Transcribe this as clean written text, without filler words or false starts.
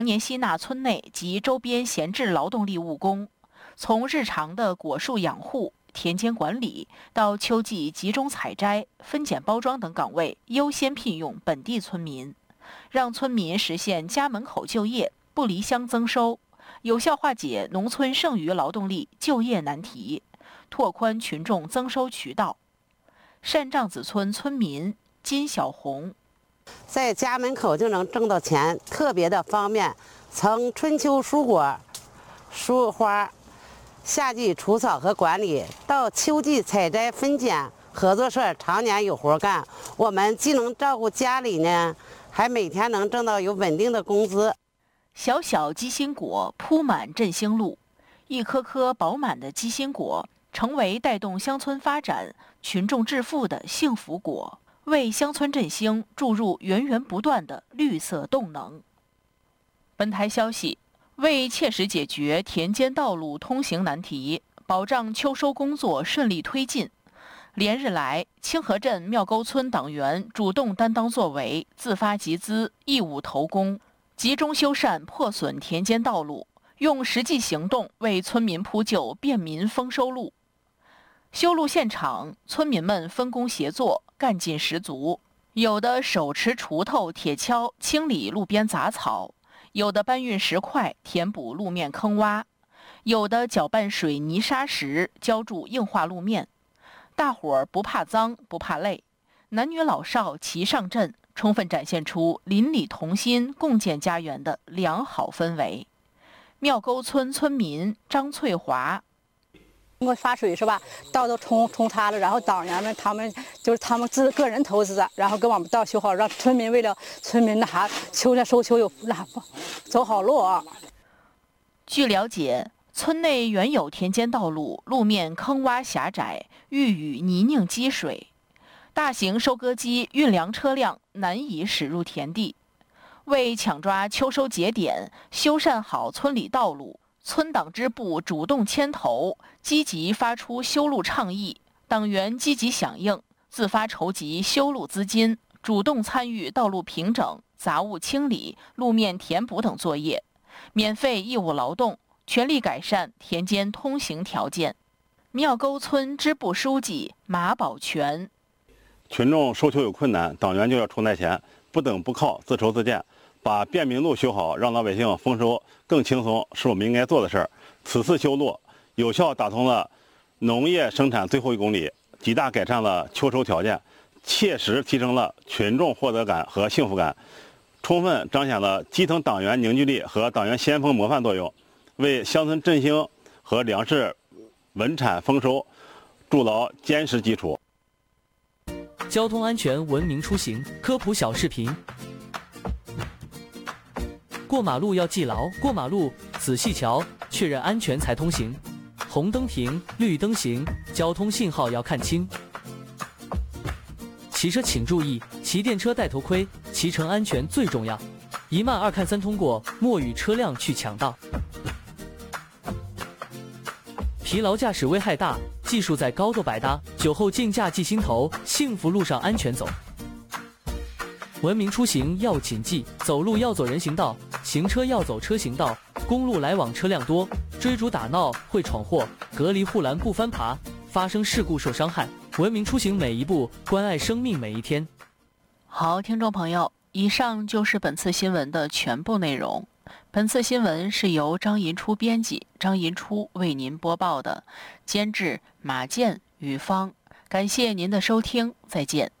年吸纳村内及周边闲置劳动力务工，从日常的果树养护、田间管理到秋季集中采摘、分拣包装等岗位，优先聘用本地村民，让村民实现家门口就业、不离乡增收，有效化解农村剩余劳动力就业难题，拓宽群众增收渠道。单帐子村村民金小红。 在家门口就能挣到钱，特别的方便。从春秋蔬果、蔬花、夏季除草和管理，到秋季采摘分拣，合作社常年有活干。我们既能照顾家里呢，还每天能挣到有稳定的工资。 小小鸡心果铺满振兴路，一颗颗饱满的鸡心果成为带动乡村发展、群众致富的幸福果，为乡村振兴注入源源不断的绿色动能。本台消息，为切实解决田间道路通行难题，保障秋收工作顺利推进，连日来，清河镇庙沟村党员主动担当作为，自发集资，义务投工，集中修缮破损田间道路，用实际行动为村民铺就便民丰收路。修路现场，村民们分工协作，干劲十足。有的手持锄头、铁锹清理路边杂草，有的搬运石块填补路面坑洼，有的搅拌水泥沙石浇筑硬化路面。大伙儿不怕脏，不怕累，男女老少齐上阵，充分展现出邻里同心、共建家园的良好氛围。庙沟村村民张翠华。 通过发水是吧？道都冲塌了，然后党员们他们个人投资，然后给我们道修好，让村民为了村民秋天收秋有走好路啊。 据了解，村内原有田间道路路面坑洼狭窄，遇雨泥泞积水，大型收割机运粮车辆难以驶入田地。为抢抓秋收节点，修缮好村里道路，村党支部主动牵头，积极发出修路倡议，党员积极响应，自发筹集修路资金，主动参与道路平整、杂物清理、路面填补等作业，免费义务劳动，全力改善田间通行条件。庙沟村支部书记马宝全： 群众收秋有困难，党员就要出台钱，不等不靠，自筹自建，把便民路修好，让老百姓丰收更轻松，是我们应该做的事儿。此次修路有效打通了农业生产最后1公里，极大改善了秋收条件，切实提升了群众获得感和幸福感，充分彰显了基层党员凝聚力和党员先锋模范作用，为乡村振兴和粮食稳产丰收筑牢坚实基础。 交通安全文明出行科普小视频。过马路要记牢，过马路仔细瞧，确认安全才通行。红灯停，绿灯行，交通信号要看清。骑车请注意，骑电车戴头盔，骑乘安全最重要。1慢2看3通过，莫与车辆去抢道。疲劳驾驶危害大，技术在高度百搭，酒后竞驾记心头，幸福路上安全走。文明出行要谨记，走路要走人行道，行车要走车行道，公路来往车辆多，追逐打闹会闯祸，隔离护栏不翻爬，发生事故受伤害。文明出行每一步，关爱生命每一天。 好，听众朋友，以上就是本次新闻的全部内容。本次新闻是由张银初编辑，张银初为您播报的，监制马健、于芳。感谢您的收听，再见。